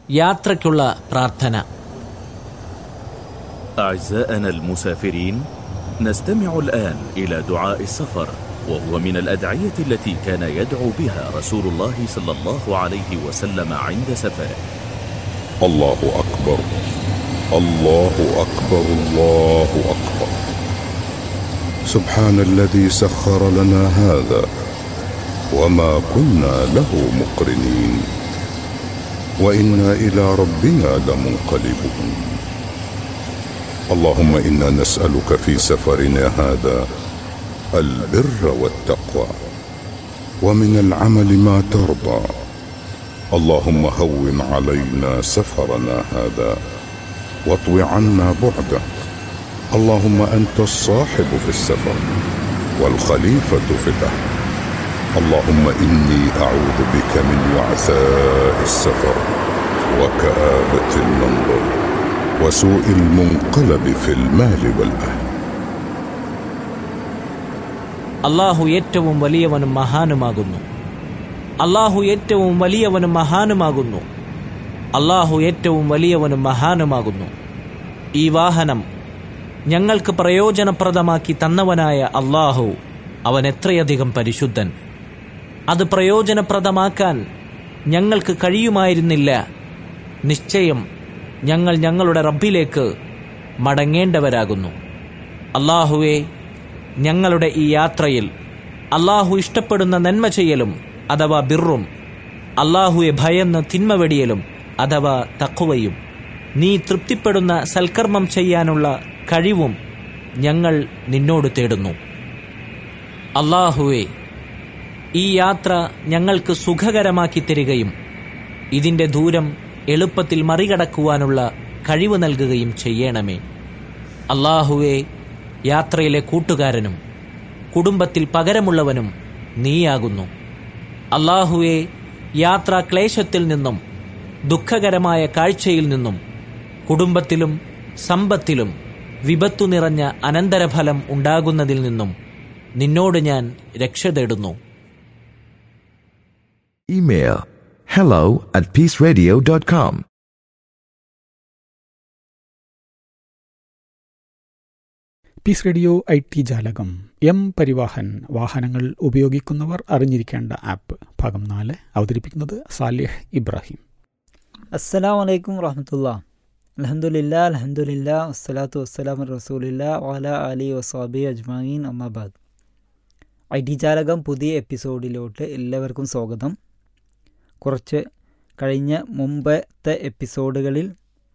യാത്രയ്ക്കുള്ള പ്രാർത്ഥന. أعزائنا المسافرين، نستمع الآن إلى دعاء السفر، وهو من الأدعية التي كان يدعو بها رسول الله صلى الله عليه وسلم عند سفره. الله أكبر، الله أكبر، الله أكبر. سبحان الذي سخر لنا هذا وما كنا له مقرنين وإنا إلى ربنا لمنقلبون. اللهم إنا نسألك في سفرنا هذا البر والتقوى ومن العمل ما ترضى. اللهم هون علينا سفرنا هذا واطو عنا بعده. اللهم أنت الصاحب في السفر والخليفة في الأهل. اللهم إني أعوذ بك من وعثاء السفر وكآبة المنظر وسوء المنقلب في المال والأهل. അല്ലാഹു ഏറ്റവും വലിയവനും മഹാനുമാകുന്നു. അല്ലാഹു ഏറ്റവും വലിയവനും മഹാനുമാകുന്നു. അല്ലാഹു ഏറ്റവും വലിയവനും മഹാനുമാകുന്നു. ഈ വാഹനം ഞങ്ങൾക്ക് പ്രയോജനപ്രദമാക്കി തന്നവനായ അല്ലാഹു, അവൻ എത്രയധികം പരിശുദ്ധൻ. അത് പ്രയോജനപ്രദമാക്കാൻ ഞങ്ങൾക്ക് കഴിയുമായിരുന്നില്ല. നിശ്ചയം ഞങ്ങൾ ഞങ്ങളുടെ റബ്ബിലേക്ക് മടങ്ങേണ്ടവരാകുന്നു. അല്ലാഹുവേ, ഞങ്ങളുടെ ഈ യാത്രയിൽ അല്ലാഹു ഇഷ്ടപ്പെടുന്ന നന്മ ചെയ്യലും അഥവാ ബിറും, അല്ലാഹുവെ ഭയന്ന് തിന്മ വെടിയലും അഥവാ തഖ്വയും, നീ തൃപ്തിപ്പെടുന്ന സൽക്കർമ്മം ചെയ്യാനുള്ള കഴിവും ഞങ്ങൾ നിന്നോട് തേടുന്നു. അല്ലാഹുവേ, ഈ യാത്ര ഞങ്ങൾക്ക് സുഖകരമാക്കി തരികയും ഇതിൻ്റെ ദൂരം എളുപ്പത്തിൽ മറികടക്കുവാനുള്ള കഴിവ് നൽകുകയും ചെയ്യണമേ. അല്ലാഹുവേ, യാത്രയിലെ കൂട്ടുകാരനും കുടുംബത്തിൽ പകരമുള്ളവനും നീയാകുന്നു. അല്ലാഹുവേ, യാത്രാ ക്ലേശത്തിൽ നിന്നും ദുഃഖകരമായ കാഴ്ചയിൽ നിന്നും കുടുംബത്തിലും സമ്പത്തിലും വിപത്തു നിറഞ്ഞ അനന്തരഫലം ഉണ്ടാകുന്നതിൽ നിന്നും നിന്നോട് ഞാൻ രക്ഷ തേടുന്നു. Email hello@peaceradio.com. Piece radio IT ജാലകം പരിവാഹൻ, വാഹനങ്ങൾ ഉപയോഗിക്കുന്നവർ അറിഞ്ഞിരിക്കേണ്ട ആപ്പ്, ഭാഗം 4 അവതരിപ്പിക്കുന്നത് സാലിഹ് ഇബ്രാഹിം. അസ്സലാമു അലൈക്കും വറഹ്മത്തുള്ളാഹി. അൽഹംദുലില്ലാ അൽഹംദുലില്ലാ വസ്സലാത്തു വസ്സലാമു റസൂലില്ലാ വഅലാ ആലിഹി വസ്വഹ്ബിഹി അജ്മഈൻ. അമ്മാ ബഅദ്. IT ജാലകം പുതിയ എപ്പിസോഡിലോട്ട് എല്ലാവർക്കും സ്വാഗതം. കുറച്ച് കഴിഞ്ഞ മുമ്പത്തെ എപ്പിസോഡുകളിൽ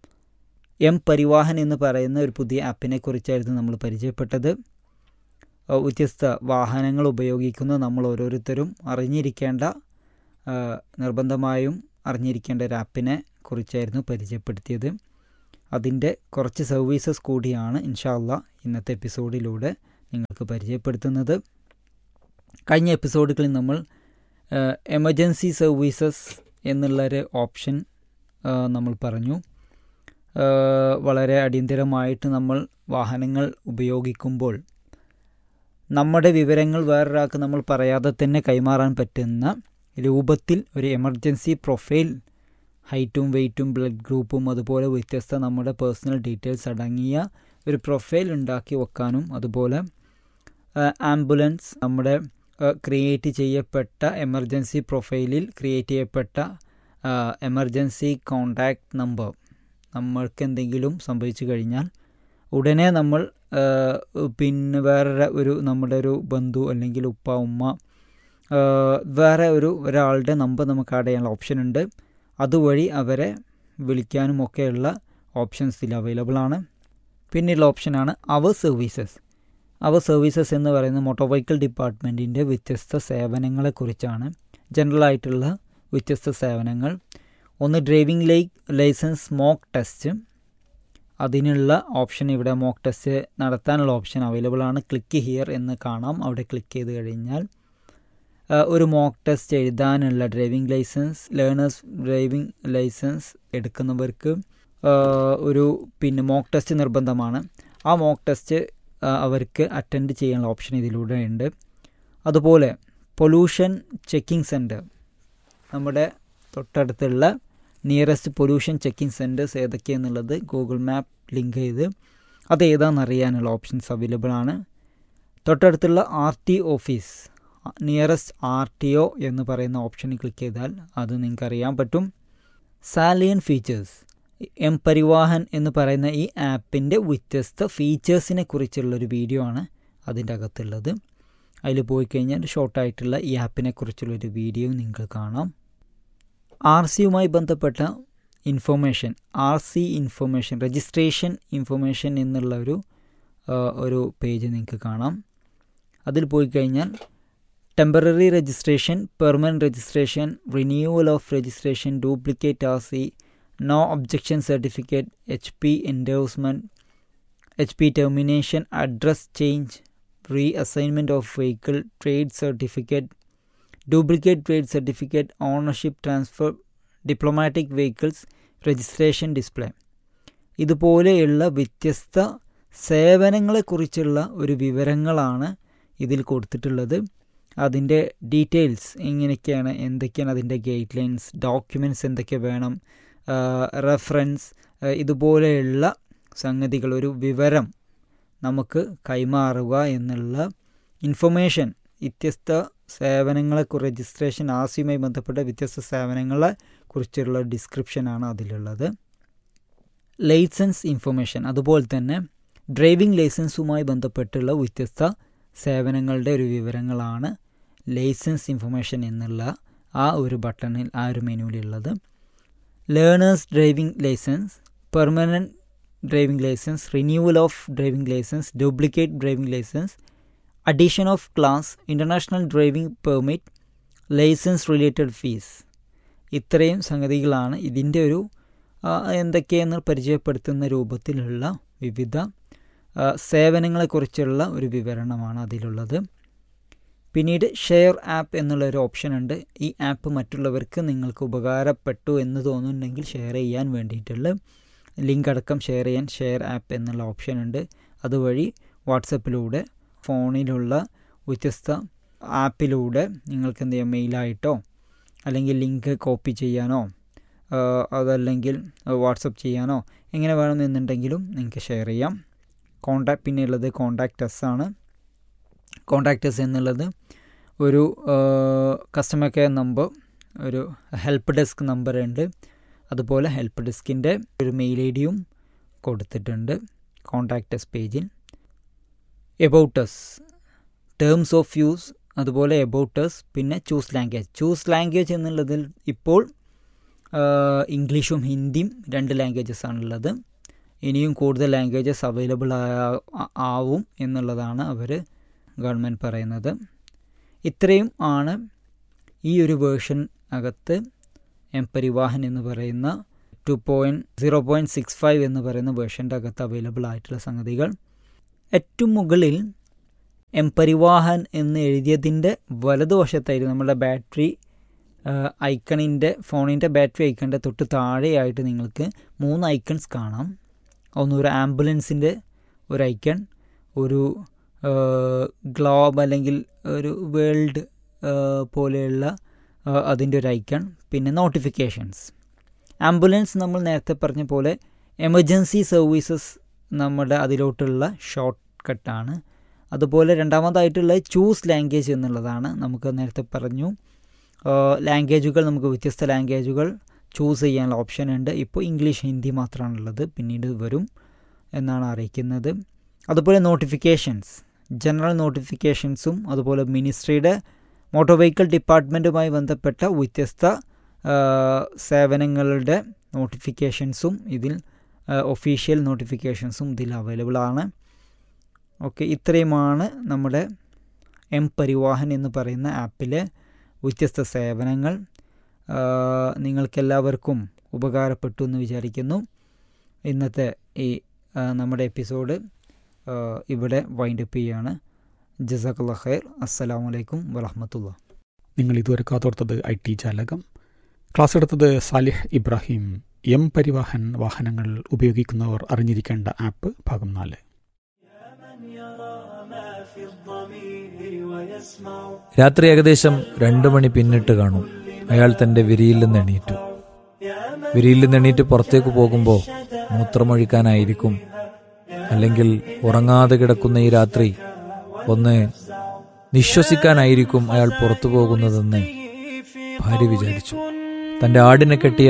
പരിവാഹൻ എന്ന് പറയുന്ന ഒരു പുതിയ ആപ്പിനെ കുറിച്ചായിരുന്നു നമ്മൾ പരിചയപ്പെട്ടത്. വ്യത്യസ്ത വാഹനങ്ങൾ ഉപയോഗിക്കുന്ന നമ്മൾ ഓരോരുത്തരും അറിഞ്ഞിരിക്കേണ്ട, നിർബന്ധമായും അറിഞ്ഞിരിക്കേണ്ട ഒരു ആപ്പിനെ കുറിച്ചായിരുന്നു പരിചയപ്പെടുത്തിയത്. അതിൻ്റെ കുറച്ച് സർവീസസ് കൂടിയാണ് ഇൻഷാ അല്ലാഹ് ഇന്നത്തെ എപ്പിസോഡിലൂടെ നിങ്ങൾക്ക് പരിചയപ്പെടുത്തുന്നത്. കഴിഞ്ഞ എപ്പിസോഡുകളിൽ നമ്മൾ എമർജൻസി സർവീസസ് എന്നുള്ളൊരു ഓപ്ഷൻ നമ്മൾ പറഞ്ഞു. വളരെ അടിയന്തരമായിട്ട് നമ്മൾ വാഹനങ്ങൾ ഉപയോഗിക്കുമ്പോൾ നമ്മുടെ വിവരങ്ങൾ വേറൊരാൾക്ക് നമ്മൾ പറയാതെ തന്നെ കൈമാറാൻ പറ്റുന്ന രൂപത്തിൽ ഒരു എമർജൻസി പ്രൊഫൈൽ, ഹൈറ്റും വെയ്റ്റും ബ്ലഡ് ഗ്രൂപ്പും അതുപോലെ വ്യത്യസ്ത നമ്മുടെ പേഴ്സണൽ ഡീറ്റെയിൽസ് അടങ്ങിയ ഒരു പ്രൊഫൈൽ ഉണ്ടാക്കി വെക്കാനും, അതുപോലെ ആംബുലൻസ് നമ്മുടെ ക്രിയേറ്റ് ചെയ്യപ്പെട്ട എമർജൻസി പ്രൊഫൈലിൽ ക്രിയേറ്റ് ചെയ്യപ്പെട്ട എമർജൻസി കോൺടാക്റ്റ് നമ്പർ, നമ്മൾക്ക് എന്തെങ്കിലും സംഭവിച്ചു കഴിഞ്ഞാൽ ഉടനെ നമ്മൾ പിന്നെ വേറെ നമ്മുടെ ഒരു ബന്ധു അല്ലെങ്കിൽ ഉപ്പ ഉമ്മ വേറെ ഒരാളുടെ നമ്പർ നമുക്ക് ആഡ് ചെയ്യാനുള്ള ഓപ്ഷൻ ഉണ്ട്. അതുവഴി അവരെ വിളിക്കാനും ഒക്കെയുള്ള ഓപ്ഷൻസ് ഇതിൽ അവൈലബിൾ ആണ്. പിന്നെയുള്ള ഓപ്ഷനാണ് അവർ സർവീസസ്. അവർ സർവീസസ് എന്ന് പറയുന്നത് മോട്ടോർ വെഹിക്കിൾ ഡിപ്പാർട്ട്മെൻറ്റിൻ്റെ വ്യത്യസ്ത സേവനങ്ങളെക്കുറിച്ചാണ്. ജനറലായിട്ടുള്ള വ്യത്യസ്ത സേവനങ്ങൾ. ഒന്ന് ഡ്രൈവിംഗ് ലൈസൻസ് മോക്ക് ടെസ്റ്റ്. അതിനുള്ള ഓപ്ഷൻ ഇവിടെ മോക്ക് ടെസ്റ്റ് നടത്താനുള്ള ഓപ്ഷൻ അവൈലബിൾ ആണ്. ക്ലിക്ക് ഹിയർ എന്ന് കാണാം. അവിടെ ക്ലിക്ക് ചെയ്ത് കഴിഞ്ഞാൽ ഒരു മോക്ക് ടെസ്റ്റ് എഴുതാനുള്ള driving licence, learners driving licence എടുക്കുന്നവർക്ക് ഒരു മോക്ക് ടെസ്റ്റ് നിർബന്ധമാണ്. ആ മോക്ക് ടെസ്റ്റ് അവർക്ക് അറ്റൻഡ് ചെയ്യാനുള്ള ഓപ്ഷൻ ഇതിലൂടെ ഉണ്ട്. അതുപോലെ പൊല്യൂഷൻ ചെക്കിംഗ് സെൻറ്റർ, നമ്മുടെ തൊട്ടടുത്തുള്ള nearest pollution checking centres ഏതൊക്കെയാണെന്നുള്ളത് Google map link ചെയ്ത് അത് ഏതാണെന്നറിയാനുള്ള ഓപ്ഷൻസ് അവൈലബിൾ ആണ്. തൊട്ടടുത്തുള്ള RT ഓഫീസ്, നിയറസ്റ്റ് RTO എന്ന് പറയുന്ന ഓപ്ഷനിൽ ക്ലിക്ക് ചെയ്താൽ അത് നിങ്ങൾക്ക് അറിയാൻ പറ്റും. സാലിയൻ ഫീച്ചേഴ്സ്, എം പരിവാഹൻ എന്ന് പറയുന്ന ഈ ആപ്പിൻ്റെ വ്യത്യസ്ത ഫീച്ചേഴ്സിനെ കുറിച്ചുള്ളൊരു വീഡിയോ ആണ് അതിൻ്റെ അകത്തുള്ളത്. അതിൽ പോയി കഴിഞ്ഞാൽ ഷോർട്ടായിട്ടുള്ള ഈ ആപ്പിനെ കുറിച്ചുള്ളൊരു വീഡിയോ നിങ്ങൾക്ക് കാണാം. RCയുമായി ബന്ധപ്പെട്ട information, RC information, registration information എന്നുള്ള ഒരു പേജ് നിങ്ങൾക്ക് കാണാം. അതിൽ പോയി കഴിഞ്ഞാൽ temporary registration, permanent registration, renewal of registration, duplicate RC, no objection certificate, HP endorsement, HP termination, address change, reassignment of vehicle, trade certificate, duplicate trade certificate, ownership transfer, diplomatic vehicles, registration display, ഇതുപോലെയുള്ള വ്യത്യസ്ത സേവനങ്ങളെക്കുറിച്ചുള്ള ഒരു വിവരങ്ങളാണ് ഇതിൽ കൊടുത്തിട്ടുള്ളത്. അതിൻ്റെ details എങ്ങനെയൊക്കെയാണ്, എന്തൊക്കെയാണ് അതിൻ്റെ ഗൈഡ് ലൈൻസ്, ഡോക്യുമെൻറ്റ്സ് എന്തൊക്കെ വേണം, റെഫറൻസ്, ഇതുപോലെയുള്ള സംഗതികൾ, ഒരു വിവരം നമുക്ക് കൈമാറുക എന്നുള്ള ഇൻഫർമേഷൻ, വ്യത്യസ്ത സേവനങ്ങളെ രജിസ്ട്രേഷൻ RCയുമായി ബന്ധപ്പെട്ട വ്യത്യസ്ത സേവനങ്ങളെ കുറിച്ചുള്ള ഡിസ്ക്രിപ്ഷനാണ് അതിലുള്ളത്. ലൈസൻസ് ഇൻഫർമേഷൻ, അതുപോലെ തന്നെ ഡ്രൈവിംഗ് ലൈസൻസുമായി ബന്ധപ്പെട്ടുള്ള വ്യത്യസ്ത സേവനങ്ങളുടെ ഒരു വിവരങ്ങളാണ് ലൈസൻസ് ഇൻഫർമേഷൻ എന്നുള്ള ആ ഒരു ബട്ടണിൽ, ആ ഒരു മെനുവിലുള്ളത്. Learners driving licence, permanent driving licence, renewal of driving licence, duplicate driving licence, addition of class, international driving permit, licence related fees, ഇത്രയും സംഗതികളാണ് ഇതിൻ്റെ ഒരു എന്തൊക്കെയെന്ന് പരിചയപ്പെടുത്തുന്ന രൂപത്തിലുള്ള വിവിധ സേവനങ്ങളെക്കുറിച്ചുള്ള ഒരു വിവരണമാണ് അതിലുള്ളത്. പിന്നീട് ഷെയർ ആപ്പ് എന്നുള്ളൊരു ഓപ്ഷൻ ഉണ്ട്. ഈ ആപ്പ് മറ്റുള്ളവർക്ക് നിങ്ങൾക്ക് ഉപകാരപ്പെട്ടു എന്ന് തോന്നുന്നുണ്ടെങ്കിൽ ഷെയർ ചെയ്യാൻ വേണ്ടിയിട്ടുള്ള ലിങ്ക് അടക്കം ഷെയർ ചെയ്യാൻ ഷെയർ ആപ്പ് എന്നുള്ള ഓപ്ഷൻ ഉണ്ട്. അതുവഴി വാട്സപ്പിലൂടെ, ഫോണിലുള്ള വ്യത്യസ്ത ആപ്പിലൂടെ നിങ്ങൾക്ക് എന്ത് ചെയ്യാം, മെയിലായിട്ടോ അല്ലെങ്കിൽ ലിങ്ക് കോപ്പി ചെയ്യാനോ അതല്ലെങ്കിൽ വാട്സപ്പ് ചെയ്യാനോ എങ്ങനെ വേണമെന്നുണ്ടെങ്കിലും നിങ്ങൾക്ക് ഷെയർ ചെയ്യാം. പിന്നെ ഉള്ളത് കോൺടാക്റ്റസ് ആണ്. കോൺടാക്റ്റസ് എന്നുള്ളത് ഒരു കസ്റ്റമർ കെയർ നമ്പർ, ഒരു ഹെൽപ്പ് ഡെസ്ക് നമ്പർ ഉണ്ട്. അതുപോലെ ഹെൽപ്പ് ഡെസ്കിൻ്റെ ഒരു മെയിൽ ID കൊടുത്തിട്ടുണ്ട് കോൺടാക്റ്റസ് പേജിൽ. എബൌട്ടസ്, ടേംസ് ഓഫ് യൂസ്, അതുപോലെ എബൌട്ടസ്, പിന്നെ ചൂസ് ലാംഗ്വേജ്. ചൂസ് ലാംഗ്വേജ് എന്നുള്ളതിൽ ഇപ്പോൾ ഇംഗ്ലീഷും ഹിന്ദിയും 2 ലാംഗ്വേജസ് ആണുള്ളത്. ഇനിയും കൂടുതൽ ലാംഗ്വേജസ് അവൈലബിൾ ആവും എന്നുള്ളതാണ് ഗവൺമെൻറ് പറയുന്നത്. ഇത്രയും ആണ് ഈ ഒരു വേർഷൻ അകത്ത് എം പരിവാഹൻ എന്ന് പറയുന്ന 0.65 എന്ന് പറയുന്ന വേർഷൻ്റെ അകത്ത് അവൈലബിൾ ആയിട്ടുള്ള സംഗതികൾ. ഏറ്റവും മുകളിൽ എം പരിവാഹൻ എന്ന് എഴുതിയതിൻ്റെ വലതുവശത്തായിട്ട് നമ്മുടെ ബാറ്ററി ഫോണിൻ്റെ ബാറ്ററി ഐക്കണിൻ്റെ തൊട്ട് താഴെയായിട്ട് നിങ്ങൾക്ക് 3 ഐക്കൺസ് കാണാം. ഒരു ആംബുലൻസിൻ്റെ ഒരു ഐക്കൺ, ഒരു ഗ്ലോബ് അല്ലെങ്കിൽ ഒരു വേൾഡ് പോലെയുള്ള അതിൻ്റെ ഒരു ഐക്കൺ, പിന്നെ നോട്ടിഫിക്കേഷൻസ്. ആംബുലൻസ് നമ്മൾ നേരത്തെ പറഞ്ഞ പോലെ എമർജൻസി സർവീസസ് നമ്മുടെ അതിലോട്ടുള്ള ഷോർട്ട് കട്ടാണ്. അതുപോലെ രണ്ടാമതായിട്ടുള്ള ചൂസ് ലാംഗ്വേജ് എന്നുള്ളതാണ്. നമുക്ക് നേരത്തെ പറഞ്ഞു ലാംഗ്വേജുകൾ, നമുക്ക് വ്യത്യസ്ത ലാംഗ്വേജുകൾ ചൂസ് ചെയ്യാനുള്ള ഓപ്ഷൻ ഉണ്ട്. ഇപ്പോൾ ഇംഗ്ലീഷ്, ഹിന്ദി മാത്രമാണുള്ളത്, പിന്നീട് വരും എന്നാണ് അറിയിക്കുന്നത്. അതുപോലെ നോട്ടിഫിക്കേഷൻസ്, ജനറൽ നോട്ടിഫിക്കേഷൻസും അതുപോലെ മിനിസ്ട്രിയുടെ മോട്ടോർ വെഹിക്കിൾ ഡിപ്പാർട്ട്മെൻറ്റുമായി ബന്ധപ്പെട്ട വ്യത്യസ്ത സേവനങ്ങളുടെ നോട്ടിഫിക്കേഷൻസും ഇതിൽ, ഒഫീഷ്യൽ നോട്ടിഫിക്കേഷൻസും ഇതിൽ അവൈലബിൾ ആണ്. ഓക്കെ, ഇത്രയുമാണ് നമ്മുടെ എം പരിവാഹൻ എന്ന് പറയുന്ന ആപ്പിലെ വ്യത്യസ്ത സേവനങ്ങൾ. നിങ്ങൾക്കെല്ലാവർക്കും ഉപകാരപ്പെട്ടു എന്ന് വിചാരിക്കുന്നു. ഇന്നത്തെ ഈ നമ്മുടെ എപ്പിസോഡ് ഇവിടെ വൈൻഡപ്പ് ചെയ്യുകയാണ്. ജസാക്കല്ലാഹ് ഖൈർ. അസ്സലാമു അലൈക്കും വറഹ്മത്തുള്ളാഹി. നിങ്ങൾ ഇതുവരെ കാതോർത്തത് IT ജാലകം. ക്ലാസ് എടുത്തത് സാലിഹ് ഇബ്രാഹിം. എം പരിവാഹൻ വാഹനങ്ങൾ ഉപയോഗിക്കുന്നവർ അറിഞ്ഞിരിക്കേണ്ട ആപ്പ് ഭാഗം 4. രാത്രി ഏകദേശം 2 മണി പിന്നിട്ട് കാണും. അയാൾ തന്റെ വിരിയിൽ നിന്ന് എണീറ്റു. വിരിയിൽ നിന്നെണീറ്റ് പുറത്തേക്ക് പോകുമ്പോൾ മൂത്രമൊഴിക്കാനായിരിക്കും, അല്ലെങ്കിൽ ഉറങ്ങാതെ കിടക്കുന്ന ഈ രാത്രി ഒന്ന് നിശ്വസിക്കാനായിരിക്കും അയാൾ പുറത്തു പോകുന്നതെന്ന് ഭാര്യ വിചാരിച്ചു. തന്റെ ആടിനെ കെട്ടിയ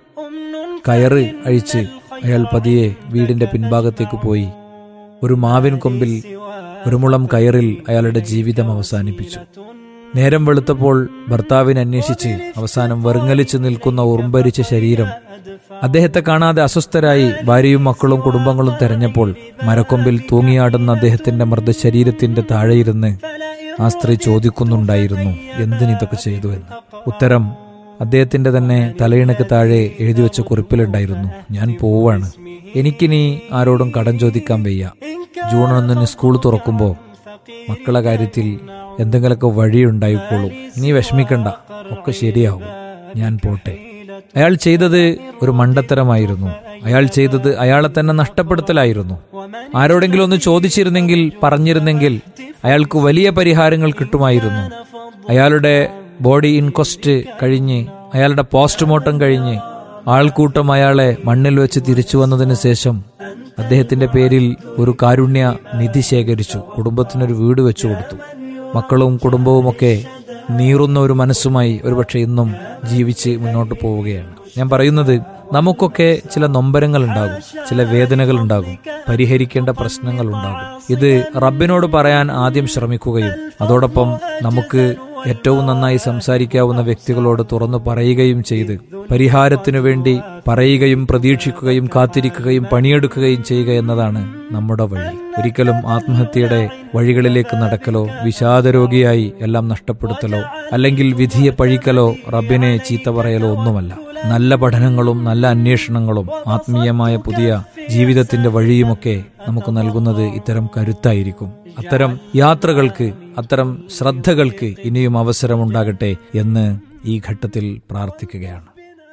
കയറ് അഴിച്ച് അയാൾ പതിയെ വീടിന്റെ പിൻഭാഗത്തേക്ക് പോയി ഒരു മാവിൻ കൊമ്പിൽ ഒരു മുളം കയറിൽ അയാളുടെ ജീവിതം അവസാനിപ്പിച്ചു. നേരം വെളുത്തപ്പോൾ ഭർത്താവിനെ അന്വേഷിച്ച് അവസാനം വെറുങ്ങലിച്ചു നിൽക്കുന്ന ഉറുമ്പരിച്ച ശരീരം അദ്ദേഹത്തെ കാണാതെ അസ്വസ്ഥരായി ഭാര്യയും മക്കളും കുടുംബങ്ങളും തെരഞ്ഞപ്പോൾ മരക്കൊമ്പിൽ തൂങ്ങിയാടുന്ന അദ്ദേഹത്തിന്റെ മൃതശരീരത്തിന്റെ താഴെയിരുന്ന് ആ സ്ത്രീ ചോദിക്കുന്നുണ്ടായിരുന്നു, എന്തിനിതൊക്കെ ചെയ്തു എന്ന്. ഉത്തരം അദ്ദേഹത്തിന്റെ തന്നെ തലയിണക്ക് താഴെ എഴുതി വെച്ച കുറിപ്പിലുണ്ടായിരുന്നു, ഞാൻ പോവാണ്, എനിക്കിനി ആരോടും കടം ചോദിക്കാൻ വയ്യ. ജൂൺ 1 സ്കൂൾ തുറക്കുമ്പോൾ മക്കളെ കാര്യത്തിൽ എന്തെങ്കിലുമൊക്കെ വഴിയുണ്ടായിക്കോളും, നീ വിഷമിക്കണ്ട, ഒക്കെ ശരിയാവും, ഞാൻ പോട്ടെ. അയാൾ ചെയ്തത് ഒരു മണ്ടത്തരമായിരുന്നു. അയാൾ ചെയ്തത് അയാളെ തന്നെ നഷ്ടപ്പെടുത്തലായിരുന്നു. ആരോടെങ്കിലും ഒന്ന് ചോദിച്ചിരുന്നെങ്കിൽ, പറഞ്ഞിരുന്നെങ്കിൽ അയാൾക്ക് വലിയ പരിഹാരങ്ങൾ കിട്ടുമായിരുന്നു. അയാളുടെ ബോഡി ഇൻക്വസ്റ്റ് കഴിഞ്ഞ്, അയാളുടെ പോസ്റ്റ്മോർട്ടം കഴിഞ്ഞ് ആൾക്കൂട്ടം അയാളെ മണ്ണിൽ വെച്ച് തിരിച്ചു വന്നതിന് ശേഷം അദ്ദേഹത്തിന്റെ പേരിൽ ഒരു കാരുണ്യ നിധി ശേഖരിച്ചു, കുടുംബത്തിനൊരു വീട് വെച്ചു കൊടുത്തു. മക്കളും കുടുംബവുമൊക്കെ നീറുന്ന ഒരു മനസ്സുമായി ഒരുപക്ഷെ ഇന്നും ജീവിച്ച് മുന്നോട്ട് പോവുകയാണ്. ഞാൻ പറയുന്നത്, നമുക്കൊക്കെ ചില നൊമ്പരങ്ങൾ ഉണ്ടാകും, ചില വേദനകൾ ഉണ്ടാകും, പരിഹരിക്കേണ്ട പ്രശ്നങ്ങൾ ഉണ്ടാകും. ഇത് റബ്ബിനോട് പറയാൻ ആദ്യം ശ്രമിക്കുകയും അതോടൊപ്പം നമുക്ക് ഏറ്റവും നന്നായി സംസാരിക്കാവുന്ന വ്യക്തികളോട് തുറന്നു പറയുകയും ചെയ്ത് പരിഹാരത്തിനു വേണ്ടി പറയുകയും പ്രതീക്ഷിക്കുകയും കാത്തിരിക്കുകയും പണിയെടുക്കുകയും ചെയ്യുക എന്നതാണ് നമ്മുടെ വഴി. ഒരിക്കലും ആത്മഹത്യയുടെ വഴികളിലേക്ക് നടക്കലോ വിഷാദരോഗിയായി എല്ലാം നഷ്ടപ്പെടുത്തലോ അല്ലെങ്കിൽ വിധിയെ പഴിക്കലോ റബ്ബിനെ ചീത്ത പറയലോ ഒന്നുമല്ല. നല്ല പഠനങ്ങളും നല്ല അന്വേഷണങ്ങളും ആത്മീയമായ പുതിയ ജീവിതത്തിന്റെ വഴിയുമൊക്കെ നമുക്ക് നൽകുന്നത് ഇത്തരം കരുത്തായിരിക്കും. അത്തരം യാത്രകൾക്ക്, അത്തരം ശ്രദ്ധകൾക്ക് ഇനിയും അവസരമുണ്ടാകട്ടെ എന്ന് ഈ ഘട്ടത്തിൽ പ്രാർത്ഥിക്കുകയാണ്.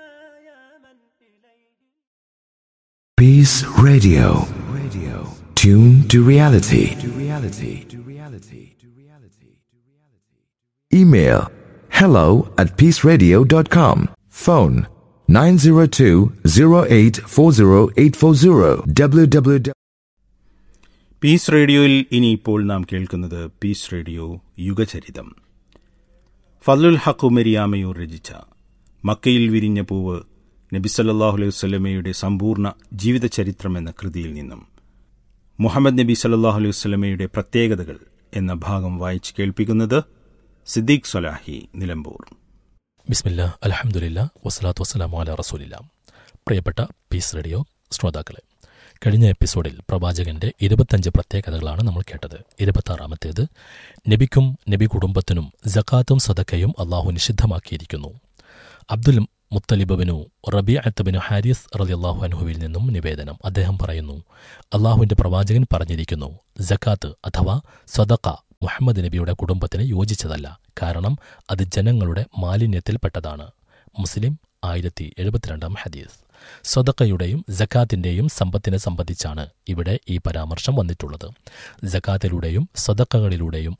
Peace Radio. Tune to reality. Email hello@peaceradio.com. Phone 902-0840-840 www. Piece റേഡിയോയിൽ ഇനിയിപ്പോൾ നാം കേൾക്കുന്നത് പീസ് റേഡിയോ യുഗചരിതം. ഫദ്ലുൽ ഹഖ് ഉമരിയാമയൂർ രചിച്ച മക്കയിൽ വിരിഞ്ഞ പൂവ് നബി സല്ലല്ലാഹു അലൈഹി വസല്ലമയുടെ സമ്പൂർണ്ണ ജീവിതചരിത്രം എന്ന കൃതിയിൽ നിന്നും മുഹമ്മദ് നബി സല്ലല്ലാഹു അലൈഹി വസല്ലമയുടെ പ്രത്യേകതകൾ എന്ന ഭാഗം വായിച്ച് കേൾപ്പിക്കുന്നത് സിദ്ദീഖ് സ്വലാഹി, നിലമ്പൂർ. ബിസ്മില്ലാ, അൽഹംദുലില്ലാ, വസ്സലാത്തു വസ്സലാമു അലാ റസൂലില്ലാ. പ്രിയപ്പെട്ട പീസ് റേഡിയോ ശ്രോതാക്കളെ, കഴിഞ്ഞ എപ്പിസോഡിൽ പ്രവാചകന്റെ 25 പ്രത്യേകതകളാണ് നമ്മൾ കേട്ടത്. 26ാമത്തേത്, നബിക്കും നബി കുടുംബത്തിനും സകാത്തും സദക്കയും അള്ളാഹു നിഷിദ്ധമാക്കിയിരിക്കുന്നു. അബ്ദുൽ മുത്തലിബിനു റബീഅത്ത് ബിൻ ഹാരിസ് റളിയല്ലാഹു അൻഹുവിൽ നിന്നും നിവേദനം. അദ്ദേഹം പറയുന്നു, അള്ളാഹുവിന്റെ പ്രവാചകൻ പറഞ്ഞിരിക്കുന്നു, സകാത്ത് അഥവാ സദക്ക മുഹമ്മദ് നബിയുടെ കുടുംബത്തിന് യോജിച്ചതല്ല, കാരണം അത് ജനങ്ങളുടെ മാലിന്യത്തിൽപ്പെട്ടതാണ്. മുസ്ലിം 1072 ഹദീസ്. സദക്കയുടെയും സകാത്തിന്റെയും സമ്പത്തിനെ സംബന്ധിച്ചാണ് ഇവിടെ ഈ പരാമർശം വന്നിട്ടുള്ളത്. സകാത്തിലൂടെയും സദക്കകളിലൂടെയും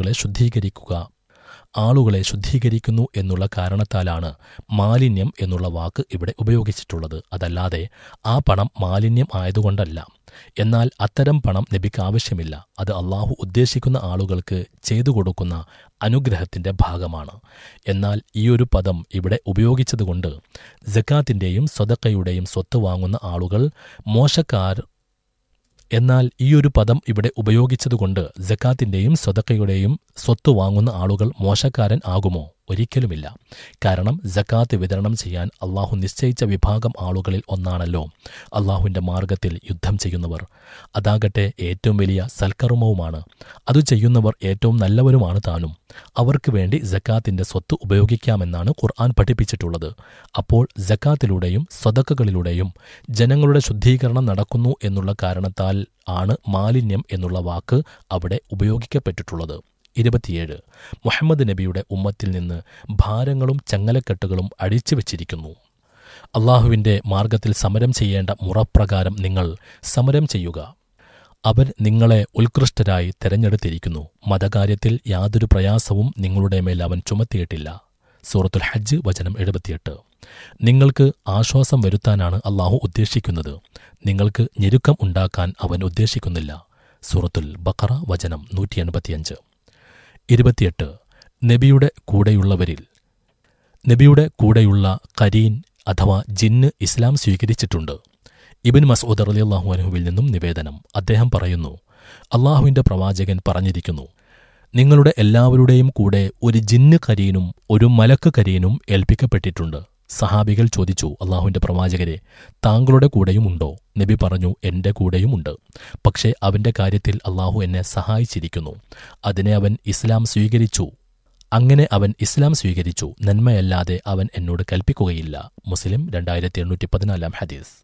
ആളുകളെ ശുദ്ധീകരിക്കുന്നു എന്നുള്ള കാരണത്താലാണ് മാലിന്യം എന്നുള്ള വാക്ക് ഇവിടെ ഉപയോഗിച്ചിട്ടുള്ളത്. അതല്ലാതെ ആ പണം മാലിന്യം ആയതുകൊണ്ടല്ല. എന്നാൽ അത്തരം പണം നബിക്ക് ആവശ്യമില്ല. അത് അള്ളാഹു ഉദ്ദേശിക്കുന്ന ആളുകൾക്ക് ചെയ്തു കൊടുക്കുന്ന അനുഗ്രഹത്തിന്റെ ഭാഗമാണ്. എന്നാൽ ഈയൊരു പദം ഇവിടെ ഉപയോഗിച്ചതുകൊണ്ട് സകാത്തിന്റെയും സദക്കയുടെയും സ്വത്ത് വാങ്ങുന്ന ആളുകൾ മോശക്കാർ എന്നാൽ ഈയൊരു പദം ഇവിടെ ഉപയോഗിച്ചതുകൊണ്ട് സകാത്തിന്റെയും സദക്കയുടെയും സ്വത്ത് വാങ്ങുന്ന ആളുകൾ മോശക്കാരൻ ആകുമോ? ഒരിക്കലുമില്ല. കാരണം സകാത്ത് വിതരണം ചെയ്യാൻ അള്ളാഹു നിശ്ചയിച്ച വിഭാഗം ആളുകളിൽ ഒന്നാണല്ലോ അള്ളാഹുവിന്റെ മാർഗത്തിൽ യുദ്ധം ചെയ്യുന്നവർ. അതാകട്ടെ ഏറ്റവും വലിയ സൽക്കർമ്മവുമാണ്. അത് ചെയ്യുന്നവർ ഏറ്റവും നല്ലവരുമാണ് താനും. അവർക്ക് വേണ്ടി സകാത്തിന്റെ സ്വത്ത് ഉപയോഗിക്കാമെന്നാണ് ഖുർആൻ പഠിപ്പിച്ചിട്ടുള്ളത്. അപ്പോൾ സകാത്തിലൂടെയും സ്വതക്കകളിലൂടെയും ജനങ്ങളുടെ ശുദ്ധീകരണം നടക്കുന്നു എന്നുള്ള കാരണത്താൽ ആണ് മാലിന്യം എന്നുള്ള വാക്ക് അവിടെ ഉപയോഗിക്കപ്പെട്ടിട്ടുള്ളത്. 27 മുഹമ്മദ് നബിയുടെ ഉമ്മത്തിൽ നിന്ന് ഭാരങ്ങളും ചങ്ങലക്കെട്ടുകളും അഴിച്ചുവെച്ചിരിക്കുന്നു. അള്ളാഹുവിന്റെ മാർഗത്തിൽ സമരം ചെയ്യേണ്ട മുറപ്രകാരം നിങ്ങൾ സമരം ചെയ്യുക. അവൻ നിങ്ങളെ ഉത്കൃഷ്ടരായി തെരഞ്ഞെടുത്തിരിക്കുന്നു. മതകാര്യത്തിൽ യാതൊരു പ്രയാസവും നിങ്ങളുടെ മേൽ അവൻ ചുമത്തിയിട്ടില്ല. സൂറത്തുൽ ഹജ്ജ് വചനം 78. നിങ്ങൾക്ക് ആശ്വാസം വരുത്താനാണ് അള്ളാഹു ഉദ്ദേശിക്കുന്നത്, നിങ്ങൾക്ക് ഞെരുക്കം ഉണ്ടാക്കാൻ അവൻ ഉദ്ദേശിക്കുന്നില്ല. സൂറത്തുൽ ബഖറ വചനം 185. 28. നബിയുടെ കൂടെയുള്ള കരീൻ അഥവാ ജിന്ന് ഇസ്ലാം സ്വീകരിച്ചിട്ടുണ്ട്. ഇബ്നു മസ്ഊദ് റളിയല്ലാഹു അൻഹുവിൽ നിന്നും നിവേദനം. അദ്ദേഹം പറയുന്നു, അള്ളാഹുവിന്റെ പ്രവാചകൻ പറഞ്ഞിരിക്കുന്നു, നിങ്ങളുടെ എല്ലാവരുടെയും കൂടെ ഒരു ജിന്ന് കരീനും ഒരു മലക്ക് കരീനും ഏൽപ്പിക്കപ്പെട്ടിട്ടുണ്ട്. സഹാബികൾ ചോദിച്ചു, അള്ളാഹുവിന്റെ പ്രവാചകരെ, താങ്കളുടെ കൂടെയുമുണ്ടോ? നബി പറഞ്ഞു, എന്റെ കൂടെയുമുണ്ട്. പക്ഷേ അവന്റെ കാര്യത്തിൽ അള്ളാഹു എന്നെ സഹായിച്ചിരിക്കുന്നു. അങ്ങനെ അവൻ ഇസ്ലാം സ്വീകരിച്ചു. നന്മയല്ലാതെ അവൻ എന്നോട് കൽപ്പിക്കുകയില്ല. മുസ്ലിം 2814 ഹദീസ്.